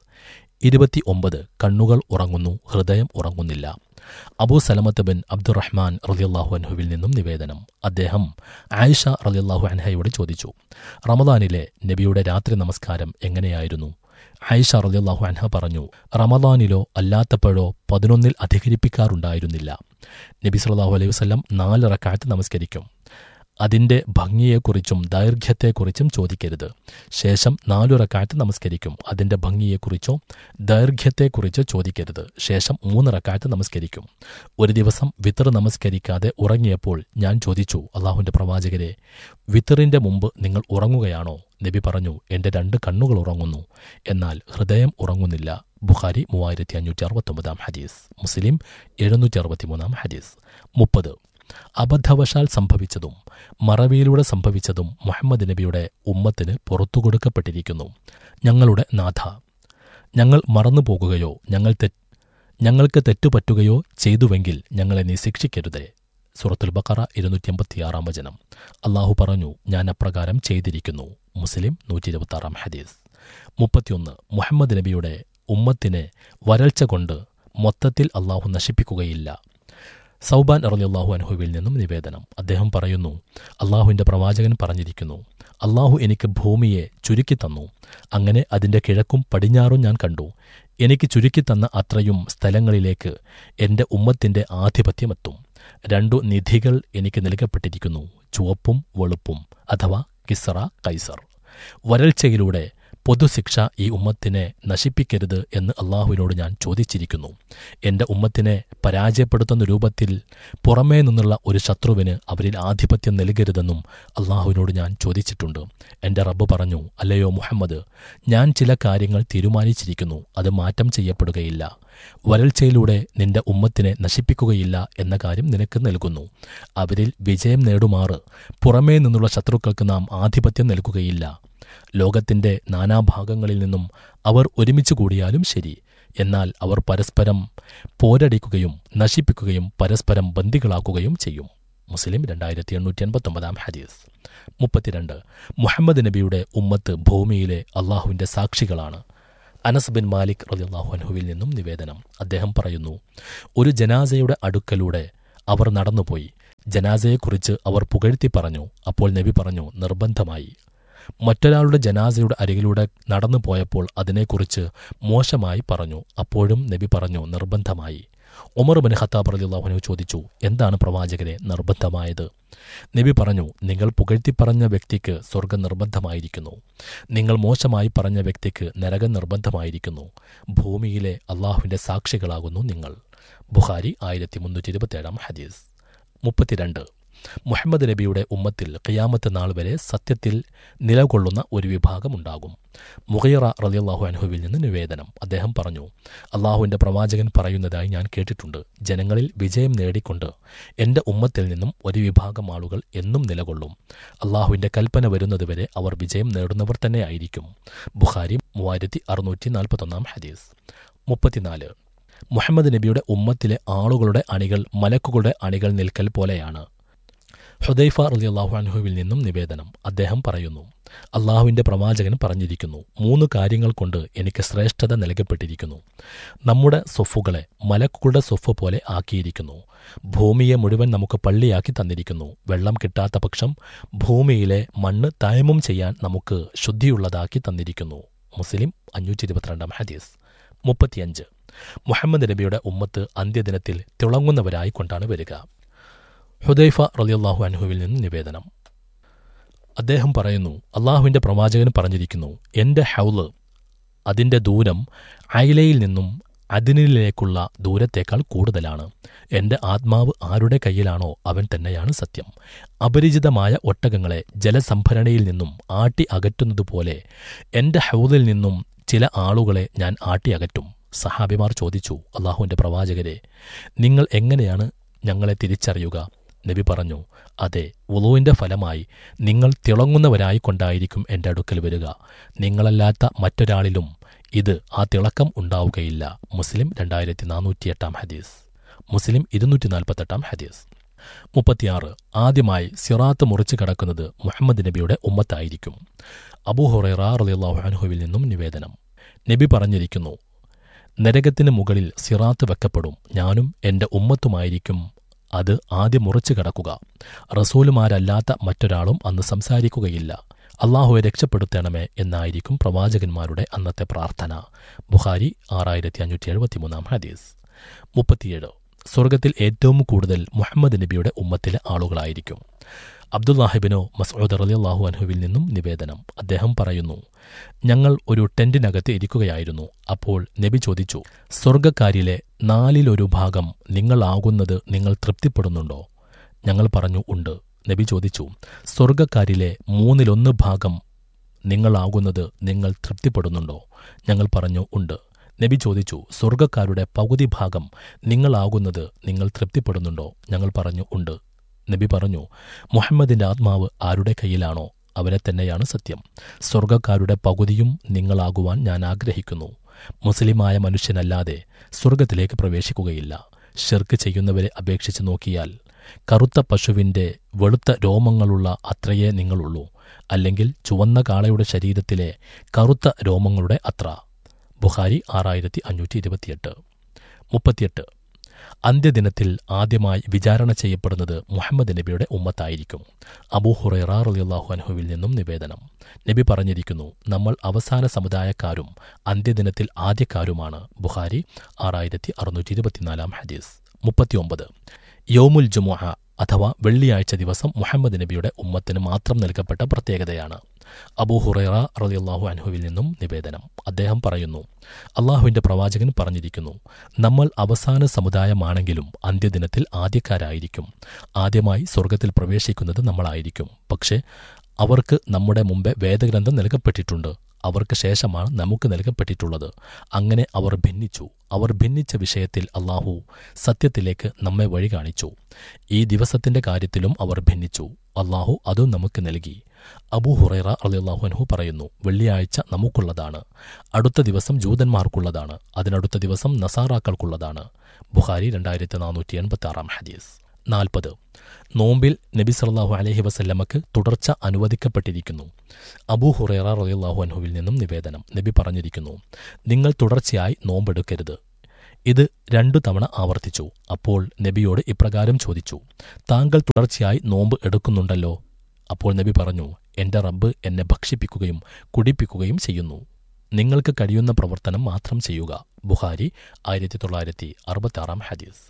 29. കണ്ണുകൾ ഉറങ്ങുന്നു, ഹൃദയം ഉറങ്ങുന്നില്ല. അബൂ സലമത്ത് ബിൻ അബ്ദുറഹ്മാൻ റളിയല്ലാഹു അൻഹുവിൽ നിന്നും നിവേദനം. അദ്ദേഹം ആയിഷ റളിയല്ലാഹു അൻഹയോട് ചോദിച്ചു, റമദാനിലെ നബിയുടെ രാത്രി നമസ്കാരം എങ്ങനെയായിരുന്നു? ആയിഷ റളിയല്ലാഹു അൻഹ പറഞ്ഞു, റമദാനിലോ അല്ലാത്തപ്പോഴോ 11 അധികരിപ്പിക്കാറുണ്ടായിരുന്നില്ല. നബി സല്ലല്ലാഹു അലൈഹി വസല്ലം 4 റക്അത്ത് നമസ്കരിക്കും. അതിന്റെ ഭംഗിയെക്കുറിച്ചും ദൈർഘ്യത്തെക്കുറിച്ചും ചോദിക്കരുത്. ശേഷം 4 റക്അത്ത് നമസ്കരിക്കും. അതിന്റെ ഭംഗിയെക്കുറിച്ചോ ദൈർഘ്യത്തെക്കുറിച്ചോ ചോദിക്കരുത്. ശേഷം 3 റക്അത്ത് നമസ്കരിക്കും. ഒരു ദിവസം വിത്ർ നമസ്കരിക്കാതെ ഉറങ്ങിയപ്പോൾ ഞാൻ ചോദിച്ചു, അള്ളാഹുവിന്റെ പ്രവാചകരെ, വിത്റിന്റെ മുമ്പ് നിങ്ങൾ ഉറങ്ങുകയാണോ? നബി പറഞ്ഞു, എന്റെ 2 കണ്ണുകൾ ഉറങ്ങുന്നു, എന്നാൽ ഹൃദയം ഉറങ്ങുന്നില്ല. ബുഖാരി 3569 ഹദീസ്. മുസ്ലിം 763 ഹദീസ്. 30. അബദ്ധവശാൽ സംഭവിച്ചതും മറവിയിലൂടെ സംഭവിച്ചതും മുഹമ്മദ് നബിയുടെ ഉമ്മത്തിന് പുറത്തുകൊടുക്കപ്പെട്ടിരിക്കുന്നു. ഞങ്ങളുടെ നാഥ, ഞങ്ങൾ മറന്നുപോകുകയോ ഞങ്ങൾക്ക് തെറ്റുപറ്റുകയോ ചെയ്തുവെങ്കിൽ ഞങ്ങളെ നീ ശിക്ഷിക്കരുതേ. സൂറത്തുൽ ബഖറ 286 വചനം. അള്ളാഹു പറഞ്ഞു, ഞാൻ അപ്രകാരം ചെയ്തിരിക്കുന്നു. മുസ്ലിം 126 ഹദീസ്. 31. മുഹമ്മദ് നബിയുടെ ഉമ്മത്തിനെ വരൾച്ച കൊണ്ട് മൊത്തത്തിൽ അള്ളാഹു നശിപ്പിക്കുകയില്ല. സൗബാൻ റളിയല്ലാഹു അൻഹുവിൽ നിന്നും നിവേദനം. അദ്ദേഹം പറയുന്നു, അള്ളാഹുവിന്റെ പ്രവാചകൻ പറഞ്ഞിരിക്കുന്നു, അള്ളാഹു എനിക്ക് ഭൂമിയെ ചുരുക്കിത്തന്നു. അങ്ങനെ അതിന്റെ കിഴക്കും പടിഞ്ഞാറും ഞാൻ കണ്ടു. എനിക്ക് ചുരുക്കിത്തന്ന അത്രയും സ്ഥലങ്ങളിലേക്ക് എന്റെ ഉമ്മത്തിന്റെ ആധിപത്യമെത്തും. 2 നിധികൾ എനിക്ക് നൽകപ്പെട്ടിരിക്കുന്നു, ചുവപ്പും വെളുപ്പും, അഥവാ കിസ്റ കൈസർ. വരൾച്ചയിലൂടെ പൊതുശിക്ഷ ഈ ഉമ്മത്തിനെ നശിപ്പിക്കരുത് എന്ന് അള്ളാഹുവിനോട് ഞാൻ ചോദിച്ചിരിക്കുന്നു. എന്റെ ഉമ്മത്തിനെ പരാജയപ്പെടുത്തുന്ന രൂപത്തിൽ പുറമേ നിന്നുള്ള ഒരു ശത്രുവിന് അവരിൽ ആധിപത്യം നൽകരുതെന്നും അള്ളാഹുവിനോട് ഞാൻ ചോദിച്ചിട്ടുണ്ട്. എന്റെ റബ്ബ് പറഞ്ഞു, അല്ലയോ മുഹമ്മദ്, ഞാൻ ചില കാര്യങ്ങൾ തീരുമാനിച്ചിരിക്കുന്നു, അത് മാറ്റം ചെയ്യപ്പെടുകയില്ല. വരൾച്ചയിലൂടെ നിന്റെ ഉമ്മത്തിനെ നശിപ്പിക്കുകയില്ല എന്ന കാര്യം നിനക്ക് നൽകുന്നു. അവരിൽ വിജയം നേടുമാറ് പുറമേ നിന്നുള്ള ശത്രുക്കൾക്ക് നാം ആധിപത്യം നൽകുകയില്ല. ലോകത്തിന്റെ നാനാഭാഗങ്ങളിൽ നിന്നും അവർ ഒരുമിച്ച് കൂടിയാലും ശരി, എന്നാൽ അവർ പരസ്പരം പോരടിക്കുകയും നശിപ്പിക്കുകയും പരസ്പരം ബന്ദികളാക്കുകയും ചെയ്യും. മുസ്ലിം 2889 ഹദീസ്. 32. മുഹമ്മദ് നബിയുടെ ഉമ്മത്ത് ഭൂമിയിലെ അള്ളാഹുവിന്റെ സാക്ഷികളാണ്. അനസ് ബിൻ മാലിക് റളിയല്ലാഹു അൻഹുവിൽ നിന്നും നിവേദനം. അദ്ദേഹം പറയുന്നു, ഒരു ജനാസയുടെ അടുക്കലൂടെ അവർ നടന്നുപോയി. ജനാസയെക്കുറിച്ച് അവർ പുകഴ്ത്തി പറഞ്ഞു. അപ്പോൾ നബി പറഞ്ഞു, നിർബന്ധമായി. മറ്റൊരാളുടെ ജനാസയുടെ അരികിലൂടെ നടന്നു പോയപ്പോൾ അതിനെക്കുറിച്ച് മോശമായി പറഞ്ഞു. അപ്പോഴും നബി പറഞ്ഞു, നിർബന്ധമായി. ഉമർ ബിൻ ഖത്താബ് റളിയല്ലാഹു അൻഹു ചോദിച്ചു, എന്താണ് പ്രവാചകരെ നിർബന്ധമായത്? നബി പറഞ്ഞു, നിങ്ങൾ പുകഴ്ത്തി പറഞ്ഞ വ്യക്തിക്ക് സ്വർഗം നിർബന്ധമായിരിക്കുന്നു, നിങ്ങൾ മോശമായി പറഞ്ഞ വ്യക്തിക്ക് നരകം നിർബന്ധമായിരിക്കുന്നു. ഭൂമിയിലെ അള്ളാഹുവിന്റെ സാക്ഷികളാകുന്നു നിങ്ങൾ. ബുഖാരി 1327 ഹദീസ്. 32. മുഹമ്മദ് നബിയുടെ ഉമ്മത്തിൽ ഖിയാമത്ത് നാൾ വരെ സത്യത്തിൽ നിലകൊള്ളുന്ന ഒരു വിഭാഗമുണ്ടാകും. മുഗീറ റളിയല്ലാഹു അൻഹുവിൽ നിന്ന് നിവേദനം. അദ്ദേഹം പറഞ്ഞു, അള്ളാഹുവിന്റെ പ്രവാചകൻ പറയുന്നതായി ഞാൻ കേട്ടിട്ടുണ്ട്, ജനങ്ങളിൽ വിജയം നേടിക്കൊണ്ട് എന്റെ ഉമ്മത്തിൽ നിന്നും ഒരു വിഭാഗം ആളുകൾ എന്നും നിലകൊള്ളും. അള്ളാഹുവിന്റെ കൽപ്പന വരുന്നതുവരെ അവർ വിജയം നേടുന്നവർ തന്നെ ആയിരിക്കും. ബുഖാരി 3641 ഹദീസ്. 34. മുഹമ്മദ് നബിയുടെ ഉമ്മത്തിലെ ആളുകളുടെ അണികൾ മലക്കുകളുടെ അണികൾ നിൽക്കൽ പോലെയാണ്. ഹുദൈഫ റളിയല്ലാഹു അൻഹുവിൽ നിന്നും നിവേദനം. അദ്ദേഹം പറയുന്നു, അള്ളാഹുവിന്റെ പ്രവാചകൻ പറഞ്ഞിരിക്കുന്നു, 3 കാര്യങ്ങൾ കൊണ്ട് എനിക്ക് ശ്രേഷ്ഠത നൽകപ്പെട്ടിരിക്കുന്നു. നമ്മുടെ സ്വഫുകളെ മലക്കുകളുടെ സ്വഫ് പോലെ ആക്കിയിരിക്കുന്നു. ഭൂമിയെ മുഴുവൻ നമുക്ക് പള്ളിയാക്കി തന്നിരിക്കുന്നു. വെള്ളം കിട്ടാത്ത പക്ഷം ഭൂമിയിലെ മണ്ണ് തയമ്മും ചെയ്യാൻ നമുക്ക് ശുദ്ധിയുള്ളതാക്കി തന്നിരിക്കുന്നു. മുസ്ലിം 522 ഹദീസ്. 35. മുഹമ്മദ് നബിയുടെ ഉമ്മത്ത് അന്ത്യദിനത്തിൽ തിളങ്ങുന്നവരായി കൊണ്ടാണ് വരിക. ഹുദൈഫ റളിയല്ലാഹു അൻഹുവിൽ നിന്ന് നിവേദനം. അദ്ദേഹം പറയുന്നു, അള്ളാഹുവിൻ്റെ പ്രവാചകൻ പറഞ്ഞിരിക്കുന്നു, എൻ്റെ ഹൗള് അതിൻ്റെ ദൂരം ഐലയിൽ നിന്നും അദ്നിലേക്കുള്ള ദൂരത്തേക്കാൾ കൂടുതലാണ്. എൻ്റെ ആത്മാവ് ആരുടെ കയ്യിലാണോ അവൻ തന്നെയാണ് സത്യം. അപരിചിതമായ ഒട്ടകങ്ങളെ ജലസംഭരണിയിൽ നിന്നും ആട്ടി അകറ്റുന്നതുപോലെ എൻ്റെ ഹൗദിൽ നിന്നും ചില ആളുകളെ ഞാൻ ആട്ടി അകറ്റും. സഹാബിമാർ ചോദിച്ചു, അള്ളാഹുവിൻ്റെ പ്രവാചകരെ, നിങ്ങൾ എങ്ങനെയാണ് ഞങ്ങളെ തിരിച്ചറിയുക? നബി പറഞ്ഞു, അതെ, വുളൂവിൻ്റെ ഫലമായി നിങ്ങൾ തിളങ്ങുന്നവരായി കൊണ്ടായിരിക്കും എൻ്റെ അടുക്കൽ വരിക. നിങ്ങളല്ലാത്ത മറ്റൊരാളിലും ഇത് ആ തിളക്കം ഉണ്ടാവുകയില്ല. മുസ്ലിം 2408 ഹദീസ്, മുസ്ലിം 248 ഹദീസ്. 36. ആദ്യമായി സിറാത്ത് മുറിച്ചു കടക്കുന്നത് മുഹമ്മദ് നബിയുടെ ഉമ്മത്തായിരിക്കും. അബൂ ഹുറൈറ റളിയല്ലാഹു അൻഹുവിൽ നിന്നും നിവേദനം. നബി പറഞ്ഞിരിക്കുന്നു, നരകത്തിന് മുകളിൽ സിറാത്ത് വെക്കപ്പെടും. ഞാനും എൻ്റെ ഉമ്മത്തുമായിരിക്കും അത് ആദ്യം മുറിച്ചു കടക്കുക. റസൂലുമാരല്ലാത്ത മറ്റൊരാളും അന്ന് സംസാരിക്കുകയില്ല. അള്ളാഹുവെ രക്ഷപ്പെടുത്തണമേ എന്നായിരിക്കും പ്രവാചകന്മാരുടെ അന്നത്തെ പ്രാർത്ഥന. ബുഖാരി 6573 ഹദീസ്. 37. സ്വർഗത്തിൽ ഏറ്റവും കൂടുതൽ മുഹമ്മദ് നബിയുടെ ഉമ്മത്തിലെ ആളുകളായിരിക്കും. അബ്ദുല്ലാഹിബിനോ മസ്ഊദ് റളിയല്ലാഹു അൻഹുവിൽ നിന്നും നിവേദനം. അദ്ദേഹം പറയുന്നു, ഞങ്ങൾ ഒരു ടെന്റിനകത്ത് ഇരിക്കുകയായിരുന്നു. അപ്പോൾ നബി ചോദിച്ചു, സ്വർഗക്കാരിലെ 4/1 ഭാഗം നിങ്ങളാകുന്നത് നിങ്ങൾ തൃപ്തിപ്പെടുന്നുണ്ടോ? ഞങ്ങൾ പറഞ്ഞു, ഉണ്ട്. നബി ചോദിച്ചു, സ്വർഗക്കാരിലെ 3/1 ഭാഗം നിങ്ങളാകുന്നത് നിങ്ങൾ തൃപ്തിപ്പെടുന്നുണ്ടോ? ഞങ്ങൾ പറഞ്ഞു, ഉണ്ട്. നബി ചോദിച്ചു, സ്വർഗക്കാരുടെ പകുതി ഭാഗം നിങ്ങളാകുന്നത് നിങ്ങൾ തൃപ്തിപ്പെടുന്നുണ്ടോ? ഞങ്ങൾ പറഞ്ഞു, ഉണ്ട്. നബി പറഞ്ഞു, മുഹമ്മദിന്റെ ആത്മാവ് ആരുടെ കയ്യിലാണോ അവരെ തന്നെയാണ് സത്യം. സ്വർഗക്കാരുടെ പകുതിയും നിങ്ങളാകുവാൻ ഞാൻ ആഗ്രഹിക്കുന്നു. മുസ്ലിമായ മനുഷ്യനല്ലാതെ സ്വർഗത്തിലേക്ക് പ്രവേശിക്കുകയില്ല. ഷിർക്ക് ചെയ്യുന്നവരെ അപേക്ഷിച്ച് നോക്കിയാൽ കറുത്ത പശുവിൻ്റെ വെളുത്ത രോമങ്ങളുള്ള അത്രയേ നിങ്ങളുള്ളൂ, അല്ലെങ്കിൽ ചുവന്ന കാളയുടെ ശരീരത്തിലെ കറുത്ത രോമങ്ങളുടെ അത്ര. ബുഖാരി 6528. 38. അന്ത്യദിനത്തിൽ ആദ്യമായി വിചാരണ ചെയ്യപ്പെടുന്നത് മുഹമ്മദ് നബിയുടെ ഉമ്മത്തായിരിക്കും. അബൂ ഹുറൈറ റളിയല്ലാഹു അൻഹുവിൽ നിന്നും നിവേദനം. നബി പറഞ്ഞിരിക്കുന്നു, നമ്മൾ അവസാന സമുദായക്കാരും അന്ത്യദിനത്തിൽ ആദ്യക്കാരുമാണ്. ബുഖാരി 6624 ഹദീസ്. 39. യൗമുൽ ജുമുഅ അഥവാ വെള്ളിയാഴ്ച ദിവസം മുഹമ്മദ് നബിയുടെ ഉമ്മത്തിന് മാത്രം നൽകപ്പെട്ട പ്രത്യേകതയാണ്. അബൂ ഹുറൈറ റളിയല്ലാഹു അൻഹുവിൽ നിന്നും നിവേദനം. അദ്ദേഹം പറയുന്നു, അള്ളാഹുവിന്റെ പ്രവാചകൻ പറഞ്ഞിരിക്കുന്നു, നമ്മൾ അവസാന സമുദായമാണെങ്കിലും അന്ത്യദിനത്തിൽ ആദ്യക്കാരായിരിക്കും. ആദ്യമായി സ്വർഗത്തിൽ പ്രവേശിക്കുന്നത് നമ്മളായിരിക്കും. പക്ഷേ അവർക്ക് നമ്മുടെ മുമ്പേ വേദഗ്രന്ഥം നൽകപ്പെട്ടിട്ടുണ്ട്. അവർക്ക് ശേഷമാണ് നമുക്ക് നൽകപ്പെട്ടിട്ടുള്ളത്. അങ്ങനെ അവർ ഭിന്നിച്ചു. അവർ ഭിന്നിച്ച വിഷയത്തിൽ അള്ളാഹു സത്യത്തിലേക്ക് നമ്മെ വഴി കാണിച്ചു. ഈ ദിവസത്തിന്റെ കാര്യത്തിലും അവർ ഭിന്നിച്ചു. അള്ളാഹു അതും നമുക്ക് നൽകി. അബൂ ഹുറൈറ റളിയല്ലാഹു അൻഹു പറയുന്നു, വെള്ളിയാഴ്ച നമുക്കുള്ളതാണ്. അടുത്ത ദിവസം ജൂതന്മാർക്കുള്ളതാണ്. അതിനടുത്ത ദിവസം നസാറാക്കൾക്കുള്ളതാണ്. ബുഖാരി 2486 ഹദീസ്. 40. നോമ്പിൽ നബി സല്ലല്ലാഹു അലൈഹി വസല്ലമക്ക് തുടർച്ച അനുവദിക്കപ്പെട്ടിരിക്കുന്നു. അബൂ ഹുറൈറ റളിയല്ലാഹു അൻഹുവിൽ നിന്നും നിവേദനം. നബി പറഞ്ഞിരിക്കുന്നു, നിങ്ങൾ തുടർച്ചയായി നോമ്പെടുക്കരുത്. ഇത് 2 തവണ ആവർത്തിച്ചു. അപ്പോൾ നബിയോട് ഇപ്രകാരം ചോദിച്ചു, താങ്കൾ തുടർച്ചയായി നോമ്പ് എടുക്കുന്നുണ്ടല്ലോ? അപ്പോൾ നബി പറഞ്ഞു, എന്റെ റബ്ബ് എന്നെ ഭക്ഷിപ്പിക്കുകയും കുടിപ്പിക്കുകയും ചെയ്യുന്നു. നിങ്ങൾക്ക് കഴിയുന്ന പ്രവർത്തനം മാത്രം ചെയ്യുക. ബുഖാരി 1966 ഹദീസ്.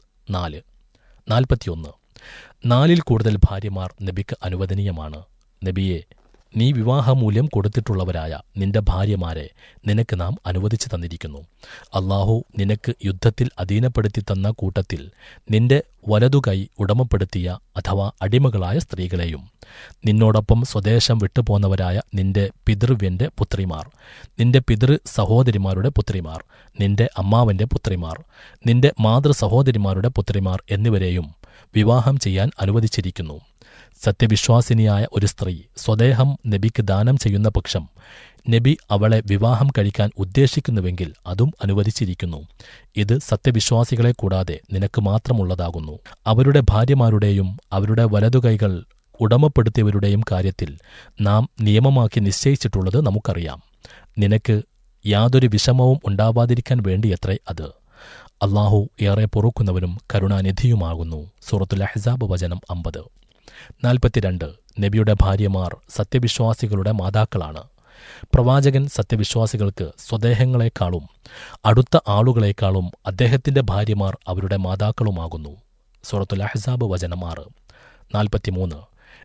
41. 4 കൂടുതൽ ഭാര്യമാർ നബിക്ക് അനുവദനീയമാണ്. നബിയെ, നീ വിവാഹമൂല്യം കൊടുത്തിട്ടുള്ളവരായ നിന്റെ ഭാര്യമാരെ നിനക്ക് നാം അനുവദിച്ചു തന്നിരിക്കുന്നു. അള്ളാഹു നിനക്ക് യുദ്ധത്തിൽ അധീനപ്പെടുത്തി തന്ന കൂട്ടത്തിൽ നിന്റെ വലതുകൈ ഉടമപ്പെടുത്തിയ അഥവാ അടിമകളായ സ്ത്രീകളെയും, നിന്നോടൊപ്പം സ്വദേശം വിട്ടുപോന്നവരായ നിന്റെ പിതൃവ്യന്റെ പുത്രിമാർ, നിന്റെ പിതൃ സഹോദരിമാരുടെ പുത്രിമാർ, നിന്റെ അമ്മാവന്റെ പുത്രിമാർ, നിന്റെ മാതൃ സഹോദരിമാരുടെ പുത്രിമാർ എന്നിവരെയും വിവാഹം ചെയ്യാൻ അനുവദിച്ചിരിക്കുന്നു. സത്യവിശ്വാസിനിയായ ഒരു സ്ത്രീ സ്വദേഹം നബിക്ക് ദാനം ചെയ്യുന്ന പക്ഷം നബി അവളെ വിവാഹം കഴിക്കാൻ ഉദ്ദേശിക്കുന്നുവെങ്കിൽ അതും അനുവദിച്ചിരിക്കുന്നു. ഇത് സത്യവിശ്വാസികളെ കൂടാതെ നിനക്ക് മാത്രമുള്ളതാകുന്നു. അവരുടെ ഭാര്യമാരുടെയും അവരുടെ വലതുകൈകൾ ഉടമപ്പെടുത്തിയവരുടെയും കാര്യത്തിൽ നാം നിയമമാക്കി നിശ്ചയിച്ചിട്ടുള്ളത് നമുക്കറിയാം. നിനക്ക് യാതൊരു വിഷമവും ഉണ്ടാവാതിരിക്കാൻ വേണ്ടിയത്രേ അത്. അള്ളാഹു ഏറെ പൊറുക്കുന്നവനും കരുണാനിധിയുമാകുന്നു. സൂറത്തുൽ അഹ്സാബ് വചനം 50. 42. നബിയുടെ ഭാര്യമാർ സത്യവിശ്വാസികളുടെ മാതാക്കളാണ്. പ്രവാചകൻ സത്യവിശ്വാസികൾക്ക് സ്വദേഹങ്ങളെക്കാളും അടുത്ത ആളുകളെക്കാളും അദ്ദേഹത്തിന്റെ ഭാര്യമാർ അവരുടെ മാതാക്കളുമാകുന്നു. സൂറത്തുൽ അഹ്സാബ് വചനം 6. 43.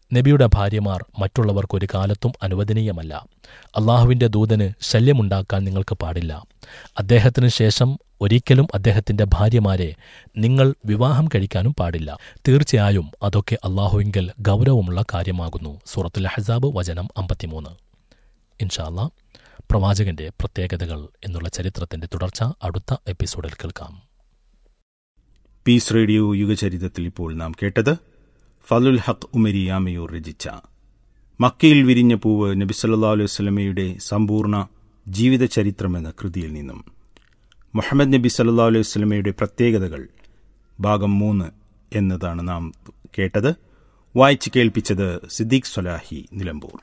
നബിയുടെ ഭാര്യമാർ മറ്റുള്ളവർക്കൊരു കാലത്തും അനുവദനീയമല്ല. അള്ളാഹുവിന്റെ ദൂതന് ശല്യമുണ്ടാക്കാൻ നിങ്ങൾക്ക് പാടില്ല. അദ്ദേഹത്തിനു ശേഷം ഒരിക്കലും അദ്ദേഹത്തിന്റെ ഭാര്യമാരെ നിങ്ങൾ വിവാഹം കഴിക്കാനും പാടില്ല. തീർച്ചയായും അതൊക്കെ അള്ളാഹുവിങ്കൽ ഗൗരവമുള്ള കാര്യമാകുന്നു. സൂറത്തുൽ അഹ്സാബ് വചനം 53. ഇൻഷാ അല്ലാഹ്, പ്രവാചകന്റെ പ്രത്യേകതകൾ എന്നുള്ള ചരിത്രത്തിന്റെ തുടർച്ച അടുത്ത എപ്പിസോഡിൽ കേൾക്കാം. പീസ് റേഡിയോ യുഗചരിതത്തിൽ ഇപ്പോൾ നാം കേട്ടത് ഫലുൽ ഹഖ് ഉമരിയാമയൂർ രചിച്ച മക്കയിൽ വിരിഞ്ഞ പൂവ് നബി സല്ലല്ലാഹു അലൈഹി വസല്ലമയുടെ സമ്പൂർണ്ണ ജീവിതചരിത്രമെന്ന കൃതിയിൽ നിന്നും മുഹമ്മദ് നബി സല്ലല്ലാഹു അലൈഹി വസല്ലമയുടെ പ്രത്യേകതകൾ ഭാഗം 3 എന്നതാണ് നാം കേട്ടത്. വായിച്ച് കേൾപ്പിച്ചത് സിദ്ദീഖ് സ്വലാഹി, നിലമ്പൂർ.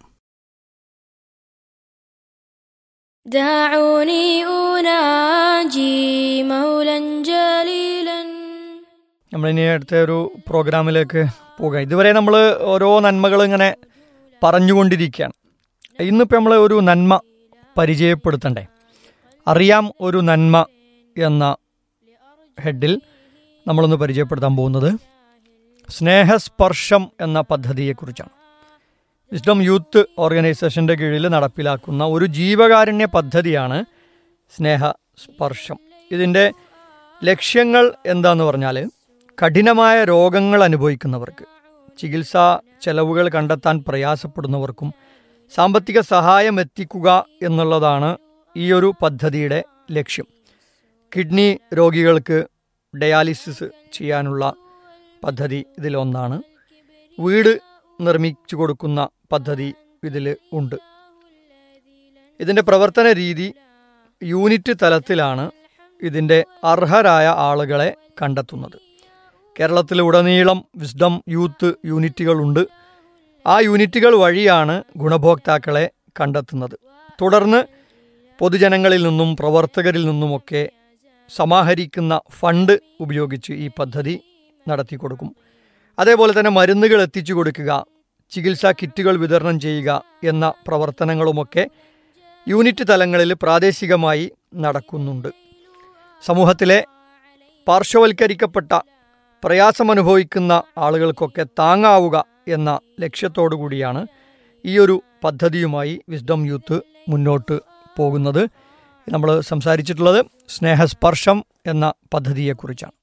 دعوني أناجي مولا جليلا. നമ്മളിനി അടുത്ത ഒരു പ്രോഗ്രാമിലേക്ക് പോകാം. ഇതുവരെ നമ്മൾ ഓരോ നന്മകൾ ഇങ്ങനെ പറഞ്ഞുകൊണ്ടിരിക്കുകയാണ്. ഇന്നിപ്പോൾ നമ്മൾ ഒരു നന്മ പരിചയപ്പെടുത്തണ്ടേ? അറിയാം ഒരു നന്മ എന്ന ഹെഡിൽ നമ്മളൊന്ന് പരിചയപ്പെടുത്താൻ പോകുന്നത് സ്നേഹസ്പർശം എന്ന പദ്ധതിയെക്കുറിച്ചാണ്. വിസ്ഡം യൂത്ത് ഓർഗനൈസേഷൻ്റെ കീഴിൽ നടപ്പിലാക്കുന്ന ഒരു ജീവകാരുണ്യ പദ്ധതിയാണ് സ്നേഹസ്പർശം. ഇതിൻ്റെ ലക്ഷ്യങ്ങൾ എന്താണെന്ന് പറഞ്ഞാൽ, കഠിനമായ രോഗങ്ങൾ അനുഭവിക്കുന്നവർക്ക്, ചികിത്സാ ചെലവുകൾ കണ്ടെത്താൻ പ്രയാസപ്പെടുന്നവർക്കും സാമ്പത്തിക സഹായം എത്തിക്കുക എന്നുള്ളതാണ് ഈ ഒരു പദ്ധതിയുടെ ലക്ഷ്യം. കിഡ്നി രോഗികൾക്ക് ഡയാലിസിസ് ചെയ്യാനുള്ള പദ്ധതി ഇതിലൊന്നാണ്. വീട് നിർമ്മിച്ചു കൊടുക്കുന്ന പദ്ധതി ഇതിൽ ഉണ്ട്. ഇതിൻ്റെ പ്രവർത്തന രീതി യൂണിറ്റ് തലത്തിലാണ് ഇതിൻ്റെ അർഹരായ ആളുകളെ കണ്ടെത്തുന്നത്. കേരളത്തിലുടനീളം വിസ്ഡം യൂത്ത് യൂണിറ്റുകളുണ്ട്. ആ യൂണിറ്റുകൾ വഴിയാണ് ഗുണഭോക്താക്കളെ കണ്ടെത്തുന്നത്. തുടർന്ന് പൊതുജനങ്ങളിൽ നിന്നും പ്രവർത്തകരിൽ നിന്നുമൊക്കെ സമാഹരിക്കുന്ന ഫണ്ട് ഉപയോഗിച്ച് ഈ പദ്ധതി നടത്തി കൊടുക്കും. അതേപോലെ തന്നെ മരുന്നുകൾ എത്തിച്ചു കൊടുക്കുക, ചികിത്സാ കിറ്റുകൾ വിതരണം ചെയ്യുക എന്ന പ്രവർത്തനങ്ങളുമൊക്കെ യൂണിറ്റ് തലങ്ങളിൽ പ്രാദേശികമായി നടക്കുന്നുണ്ട്. സമൂഹത്തിലെ പാർശ്വവൽക്കരിക്കപ്പെട്ട പ്രയാസമനുഭവിക്കുന്ന ആളുകൾക്കൊക്കെ താങ്ങാവുക എന്ന ലക്ഷ്യത്തോടു കൂടിയാണ് ഈ ഒരു പദ്ധതിയുമായി വിസ്ഡം യൂത്ത് മുന്നോട്ട് പോകുന്നത്. നമ്മൾ സംസാരിച്ചിട്ടുള്ളത് സ്നേഹസ്പർശം എന്ന പദ്ധതിയെക്കുറിച്ചാണ്.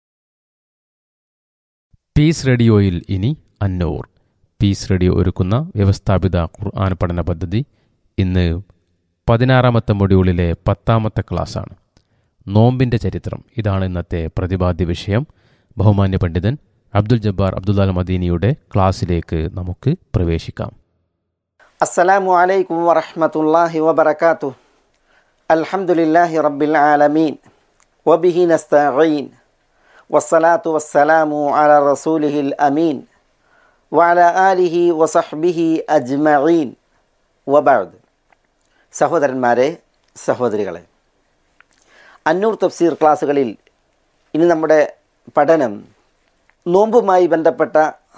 പീസ് റേഡിയോയിൽ ഇനി അന്നൂർ. പീസ് റേഡിയോ ഒരുക്കുന്ന വ്യവസ്ഥാപിത ഖുർആൻ പഠന പദ്ധതി ഇന്ന് 16ാമത്തെ മൊഡ്യൂളിലെ 10ാമത്തെ ക്ലാസ്സാണ്. നോമ്പിൻ്റെ ചരിത്രം, ഇതാണ് ഇന്നത്തെ പ്രതിപാദ്യ വിഷയം. ബഹുമാന്യ പണ്ഡിതൻ അബ്ദുൽ ജബ്ബാർ അബ്ദുൽ മദീനിയുടെ ക്ലാസ്സിലേക്ക് നമുക്ക് പ്രവേശിക്കാം. അസ്സലാമു അലൈക്കും വറഹ്മത്തുള്ളാഹി വബറകാതുഹു. അൽഹംദുലില്ലാഹി റബ്ബിൽ ആലമീൻ വബിഹി നസ്തഈൻ വസ്സലാത്തു വസ്സലാമു അലാ റസൂലിഹിൽ അമീൻ വഅലാ ആലിഹി വസഹ്ബിഹി അജ്മഈൻ വബഅദ്. സഹോദരന്മാരെ, സഹോദരികളെ, അന്നൂർ തഫ്സീർ ക്ലാസ്സുകളിൽ ഇനി നമ്മുടെ പഠനം നോമ്പുമായി ബന്ധപ്പെട്ട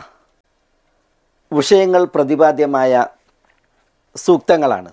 വിഷയങ്ങൾ പ്രതിപാദ്യമായ സൂക്തങ്ങളാണ്.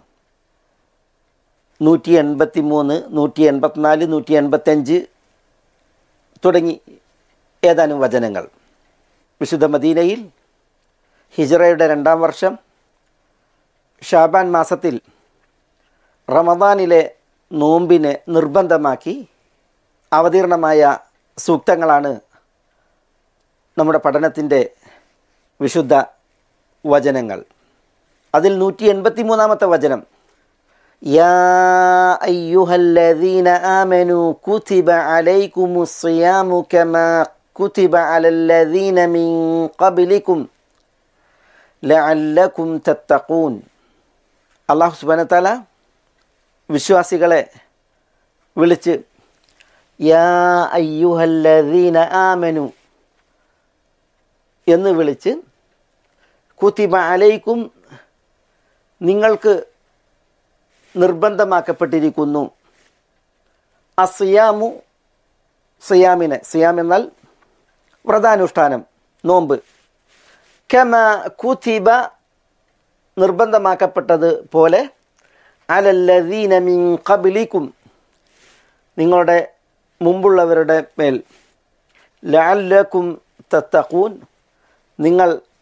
183, 184, 185 തുടങ്ങി ഏതാനും വചനങ്ങൾ. വിശുദ്ധ മദീനയിൽ ഹിജ്റയുടെ 2ാം വർഷം ഷാബാൻ മാസത്തിൽ റമദാനിലെ നോമ്പിനെ നിർബന്ധമാക്കി അവതീർണമായ സൂക്തങ്ങളാണ് നമ്മുടെ പഠനത്തിൻ്റെ വിശുദ്ധ വചനങ്ങൾ. അതിൽ 183ാമത്തെ വചനം, യാ അയ്യുഹല്ലദീന ആമനൂ കുതിബ അലൈക്കുമുസ് സിയാമു കമാ കുതിബ അലല്ലദീന മിൻ ഖബ്ലികും ലഅല്ലകും തത്തഖൂൻ. അല്ലാഹു സുബ്ഹാനഹു വ തആല വിശ്വാസികളെ വിളിച്ച് യാ അയ്യുഹല്ലദീന ആമനു എന്ന് വിളിച്ച് കുതിബ അലൈക്കും, നിങ്ങൾക്ക് നിർബന്ധമാക്കപ്പെട്ടിരിക്കുന്നു, അസിയാമു, സിയാമിനെ, സിയാം എന്നാൽ വ്രതാനുഷ്ഠാനം, നോമ്പ്, കമ കുതിബ നിർബന്ധമാക്കപ്പെട്ടത് പോലെ, അലല്ലദീന മിൻ ഖബ്ലിക്കും നിങ്ങളുടെ മുമ്പുള്ളവരുടെ മേൽ, ലഅല്ലകും തത്തഖൂൻ നിങ്ങൾ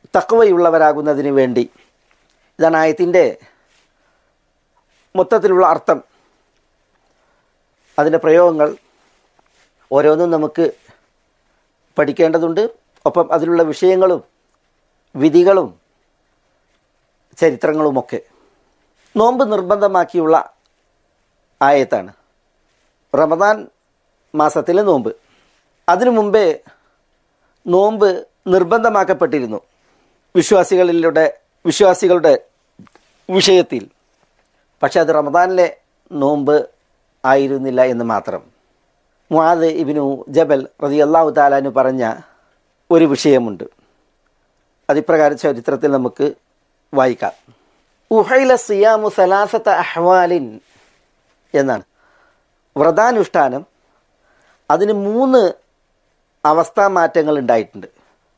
തഖ്വയുള്ളവരാകുന്നതിന് വേണ്ടി. ഇതാണ് ആയത്തിൻ്റെ മൊത്തത്തിലുള്ള അർത്ഥം. അതിൻ്റെ പ്രയോഗങ്ങൾ ഓരോന്നും നമുക്ക് പഠിക്കേണ്ടതുണ്ട്. ഒപ്പം അതിലുള്ള വിഷയങ്ങളും വിധികളും ചരിത്രങ്ങളുമൊക്കെ. നോമ്പ് നിർബന്ധമാക്കിയുള്ള ആയത്താണ്. റമദാൻ മാസത്തിലെ നോമ്പ്. അതിനു മുമ്പേ നോമ്പ് നിർബന്ധമാക്കപ്പെട്ടിരുന്നു വിശ്വാസികളുടെ വിഷയത്തിൽ. പക്ഷെ അത് റമദാനിലെ നോമ്പ് ആയിരുന്നില്ല എന്ന് മാത്രം. മുആദ് ഇബ്നു ജബൽ റളിയല്ലാഹു തആല അൻഹു പറഞ്ഞ ഒരു വിഷയമുണ്ട്. അതിപ്രകാരം ചരിത്രത്തിൽ നമുക്ക് വായിക്കാം. ഉഹൈല സിയാമു സലാസത അഹ്വാലിൻ എന്നാണ്. വ്രതാനുഷ്ഠാനം അതിന് 3 അവസ്ഥാമാറ്റങ്ങൾ ഉണ്ടായിട്ടുണ്ട്.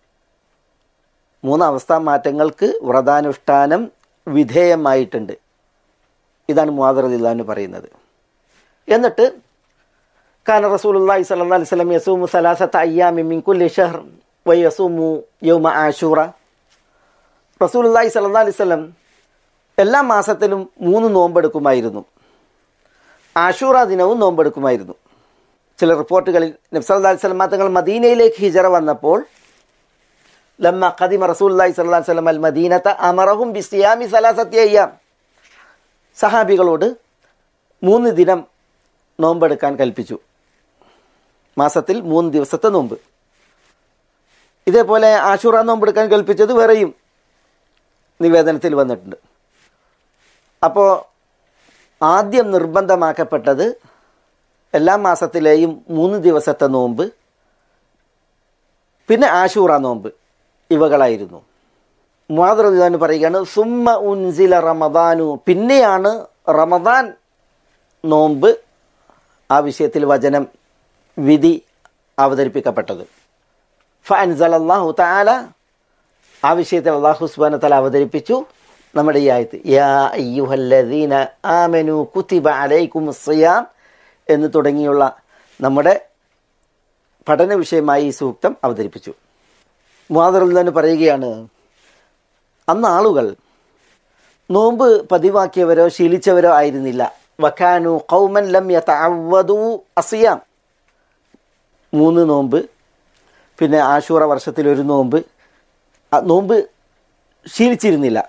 3 അവസ്ഥാമാറ്റങ്ങൾക്ക് വ്രതാനുഷ്ഠാനം വിധേയമായിട്ടുണ്ട്. ഇതാണ് മുആദ് റളിയല്ലാഹു അൻഹു പറയുന്നത്. എന്നിട്ട് കാന റസൂലുള്ളാഹി സ്വല്ലല്ലാഹു അലൈഹി വസല്ലം യസൂമു സലാസത അയ്യാമി മിൻ കുല്ലി ഷഹ്ർ വയസൂമു യൗമ ആശൂറ. റസൂലുള്ളാഹി സ്വല്ലല്ലാഹു അലൈഹി വസല്ലം എല്ലാ മാസത്തിലും 3 നോമ്പെടുക്കുമായിരുന്നു. ആശൂറ ദിനവും നോമ്പെടുക്കുമായിരുന്നു. ചില റിപ്പോർട്ടുകളിൽ നബി സല്ലല്ലാഹു അലൈഹി വസല്ലം തങ്ങൾ മദീനയിലേക്ക് ഹിജറ വന്നപ്പോൾ ലമ്മ ഖദിമ റസൂലുള്ളാഹി സ്വല്ലല്ലാഹു അലൈഹി വസല്ലം അൽ മദീനത അമറഹും ബിസിയാമി സലാസത്തി അയ്യാം. സഹാബികളോട് 3 ദിനം നോമ്പെടുക്കാൻ കൽപ്പിച്ചു. മാസത്തിൽ 3 ദിവസത്തെ നോമ്പ്. ഇതേപോലെ ആശൂറ നോമ്പെടുക്കാൻ കൽപ്പിച്ചത് വേറെയും നിവേദനത്തിൽ വന്നിട്ടുണ്ട്. അപ്പോൾ ആദ്യം നിർബന്ധമാക്കപ്പെട്ടത് എല്ലാ മാസത്തിലെയും 3 ദിവസത്തെ നോമ്പ്, പിന്നെ ആശൂറ നോമ്പ്, ഇവകളായിരുന്നു. മുആദ് റളിയല്ലാഹു അൻഹു പറയുകയാണ്, സുമ്മ ഉൻസില റമദാനു, പിന്നെയാണ് റമദാൻ നോമ്പ് ആ വിഷയത്തിൽ വചനം വിധി അവതരിപ്പിക്കപ്പെട്ടത്. ഫഅൻസലല്ലാഹു തആല, ആ വിഷയത്തിൽ അല്ലാഹു സുബ്ഹാനഹു വ തആല അവതരിപ്പിച്ചു നമ്മുടെ ഈ ആയത്ത്. യാ അയ്യുഹല്ലദീന ആമനു കുതിബ അലൈക്കുമുസ് സിയാം എന്ന് തുടങ്ങിയുള്ള നമ്മുടെ പഠന വിഷയമായി ഈ സൂക്തം അവതരിപ്പിച്ചു. മുആദ് റളിയല്ലാഹു അൻഹു പറയുകയാണ്, അന്ന് ആളുകൾ നോമ്പ് പതിവാക്കിയവരോ ശീലിച്ചവരോ ആയിരുന്നില്ല. വകാനു ഖൗമൻ ലം യതഅവ്വദു അസിയാം. 3 നോമ്പ്, പിന്നെ ആശൂറ വർഷത്തിൽ 1 നോമ്പ്, നോമ്പ് ശീലിച്ചിരുന്നില്ല.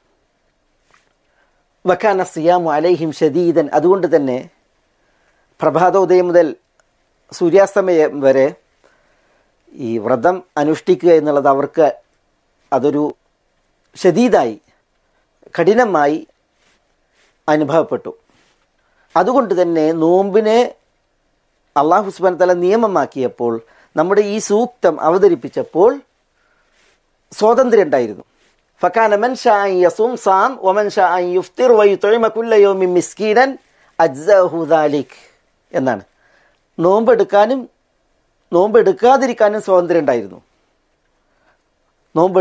വകാന സിയാമു അലൈഹിം ഷദീദൻ, അതുകൊണ്ട് തന്നെ പ്രഭാതോദയം മുതൽ സൂര്യാസ്തമയം വരെ ഈ വ്രതം അനുഷ്ഠിക്കുക എന്നുള്ളത് അവർക്ക് അതൊരു ഷദീദായി, കഠിനമായി അനുഭവപ്പെട്ടു. അതുകൊണ്ട് തന്നെ നോമ്പിനെ അല്ലാഹു സുബ്ഹാനഹു വ തആല നിയമമാക്കിയപ്പോൾ, നമ്മുടെ ഈ സൂക്തം അവതരിപ്പിച്ചപ്പോൾ സ്വാതന്ത്ര്യം ഉണ്ടായിരുന്നു. ഫകാന മൻ ഷാ അൻ യസൂം സാം വമൻ ഷാ അൻ യുഫ്തിർ വയുത്ഇമ കുല്ല യൗമിൻ മിസ്കീനൻ അജ്സഹു ദാലിക് എന്നാണ്. നോമ്പെടുക്കാനും നോമ്പെടുക്കാതിരിക്കാനും സ്വാതന്ത്ര്യം ഉണ്ടായിരുന്നു. നോമ്പ്